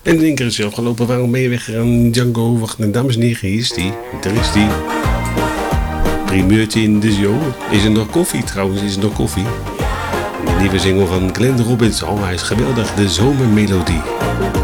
En in één keer is hij afgelopen. Waarom ben je weggegaan, Django? Wacht, dames en heren, hier is die. Daar is die. Primeurtje in de show. Is er nog koffie trouwens? Is er nog koffie? De nieuwe single van Glenn Robbins. Oh, hij is geweldig. De zomermelodie.